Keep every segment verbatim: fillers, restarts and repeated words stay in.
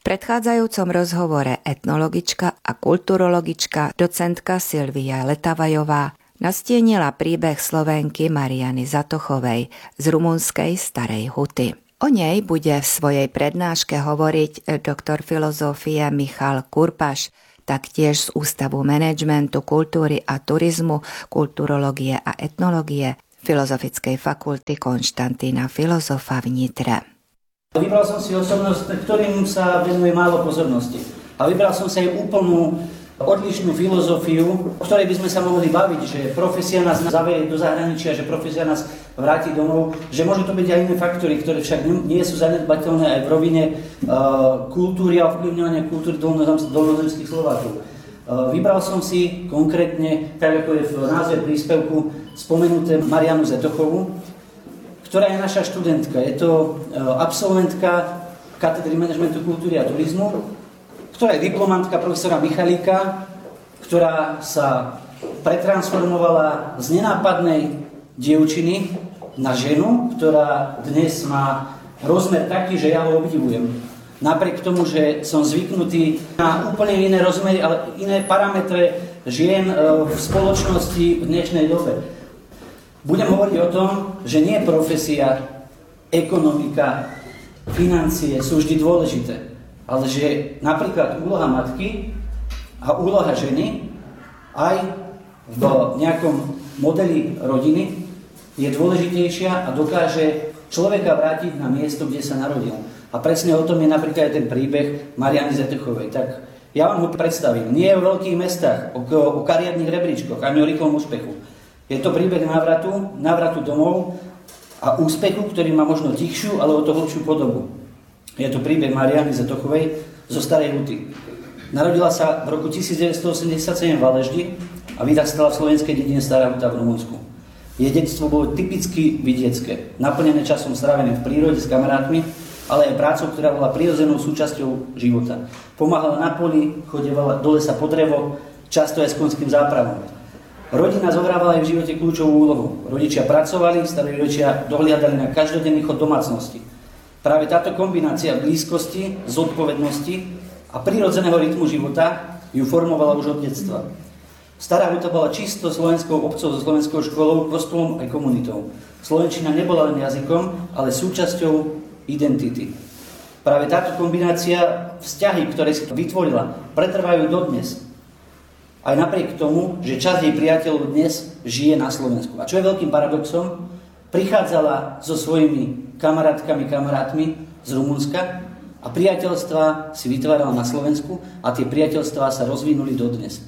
predchádzajúcom rozhovore etnologička a kulturologička docentka Silvia Letavajová nastienila príbeh Slovénky Mariany Zatochovej z rumunskej Starej Huty. O nej bude v svojej prednáške hovoriť doktor filozofie Michal Kurpaš, taktiež z Ústavu manažmentu, kultúry a turizmu, kulturológie a etnológie Filozofickej fakulty Konštantína Filozofa v Nitre. Vybral som si osobnosť, ktorým sa venuje málo pozornosti. A vybral som si aj úplnú odlišnú filozofiu, o ktorej by sme sa mohli baviť, že profesia nás zaveje do zahraničia, že profesia nás vráti domov, že môžu to byť aj iné faktory, ktoré však nie sú zanedbateľné aj v rovine uh, kultúry a ovplyvňovania kultúry dolnozemských Slovákov. Uh, vybral som si konkrétne, tak ako je v názve príspevku, spomenuté Marianu Zatochovú, ktorá je naša študentka. Je to absolventka katedry manažmentu kultúry a turizmu, ktorá je diplomantka profesora Michalíka, ktorá sa pretransformovala z nenápadnej dievčiny na ženu, ktorá dnes má rozmer taký, že ja ho obdivujem. Napriek tomu, že som zvyknutý na úplne iné rozmery, ale iné parametre žien v spoločnosti v dnešnej dobe. Budem hovoriť o tom, že nie profesia, ekonomika, financie sú vždy dôležité, ale že napríklad úloha matky a úloha ženy aj v nejakom modeli rodiny je dôležitejšia a dokáže človeka vrátiť na miesto, kde sa narodil. A presne o tom je napríklad aj ten príbeh Mariany Zatochovej. Tak ja vám ho predstavím. Nie o veľkých mestách, o, o kariérnych rebríčkoch, ani o rýchlom úspechu. Je to príbeh návratu, návratu domov a úspechu, ktorý má možno tichšiu, ale o to hlbšiu podobu. Je to príbeh Mariany Zatochovej zo Starej Huty. Narodila sa v roku devätnásťstoosemdesiatsedem v Valeždi a vyrastala v slovenskej dedine Stará Huta v Rumunsku. Jej detstvo bolo typicky vidiecké, naplnené časom stráveným v prírode s kamarátmi, ale aj prácou, ktorá bola prirodzenou súčasťou života. Pomáhala na poli, chodievala do lesa po drevo, často aj s konským zápravom. Rodina zohrávala aj v živote kľúčovú úlohu. Rodičia pracovali, starí rodičia dohliadali na každodenný chod domácnosti. Práve táto kombinácia blízkosti, zodpovednosti a prirodzeného rytmu života ju formovala už od detstva. Stará Huta bola čisto slovenskou obcov so slovenskou školou, kostolom aj komunitou. Slovenčina nebola len jazykom, ale súčasťou identity. Práve táto kombinácia, vzťahy, ktoré si vytvorila, pretrvajú dodnes. Aj napriek tomu, že časť jej priateľov dnes žije na Slovensku. A čo je veľkým paradoxom, prichádzala so svojimi kamarátkami, kamarátmi z Rumunska a priateľstva si vytvárala na Slovensku a tie priateľstvá sa rozvinuli dodnes.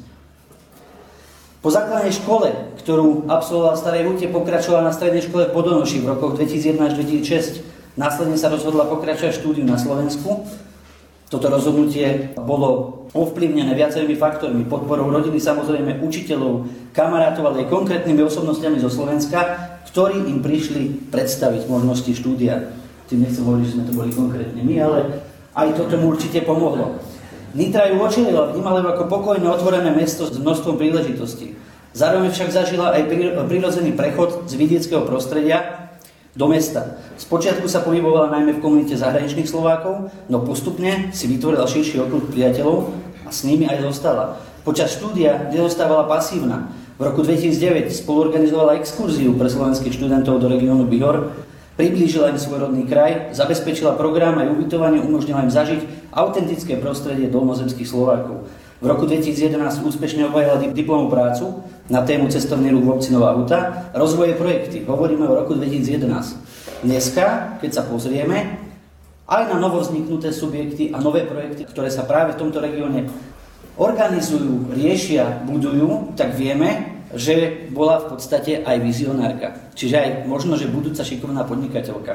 Po základnej škole, ktorú absolvovala v Starej Hute, pokračovala na strednej škole v Podonoši v rokoch dvetisícjeden až dvetisícšesť. Následne sa rozhodla pokračovať štúdiu na Slovensku. Toto rozhodnutie bolo ovplyvnené viacerými faktormi, podporou rodiny, samozrejme učiteľov, kamarátov, ale aj konkrétnymi osobnostiami zo Slovenska, ktorí im prišli predstaviť možnosti štúdia. Tým nechcem hovoriť, že sme to boli konkrétne my, ale aj toto mu určite pomohlo. Nitra ju očilila, vnímala ju ako pokojné, otvorené mesto s množstvom príležitostí. Zároveň však zažila aj prirodzený prechod z vidieckého prostredia do mesta. Spočiatku sa pohybovala najmä v komunite zahraničných Slovákov, no postupne si vytvorila širší okruh priateľov a s nimi aj zostala. Počas štúdia nezostávala pasívna. V roku dvetisícdeväť spoluorganizovala exkurziu pre slovenských študentov do regiónu Bihor, priblížila im svoj rodný kraj, zabezpečila program aj ubytovanie, umožnila im zažiť autentické prostredie dolnozemských Slovákov. V roku dvetisícjedenásť úspešne obhajila diplomovú prácu na tému cestovný ruch v obci Nová Huta, rozvoje projekty. Hovoríme o roku dvetisícjedenásť. Dneska, keď sa pozrieme aj na novovzniknuté subjekty a nové projekty, ktoré sa práve v tomto regióne organizujú, riešia, budujú, tak vieme, že bola v podstate aj vizionárka. Čiže aj možno, že budúca šikovná podnikateľka.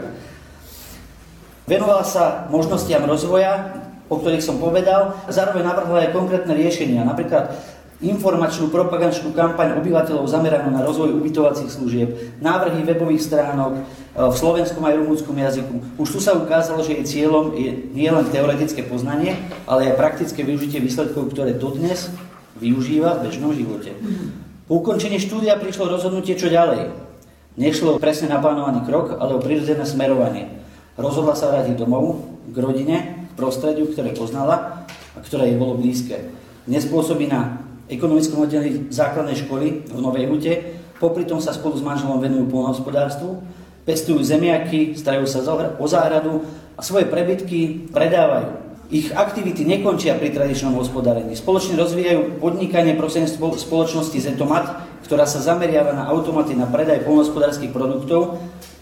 Venovala sa možnostiam rozvoja, o ktorých som povedal, a zároveň navrhla aj konkrétne riešenia, napríklad informačnú propagančnú kampaň obyvateľov zameranú na rozvoj ubytovacích služieb, návrhy webových stránok v slovenskom aj rumunskom jazyku. Už tu sa ukázalo, že jej cieľom je nielen teoretické poznanie, ale aj praktické využitie výsledkov, ktoré dodnes využíva v bežnom živote. Po ukončení štúdia prišlo rozhodnutie, čo ďalej. Nešlo o presne naplánovaný krok, ale o prirodzené smerovanie. Rozhodla sa vrátiť domov, k rodine prostrediu, ktoré poznala a ktoré jej bolo blízke. Dnes pôsobí na ekonomickom oddelení základnej školy v Novej Hute, popri tom sa spolu s manželom venujú poľnohospodárstvu, pestujú zemiaky, starajú sa o záhradu a svoje prebytky predávajú. Ich aktivity nekončia pri tradičnom hospodárení. Spoločne rozvíjajú podnikanie prostredníctvom spoločnosti Zetomat, ktorá sa zameriava na automaty na predaj poľnohospodárskych produktov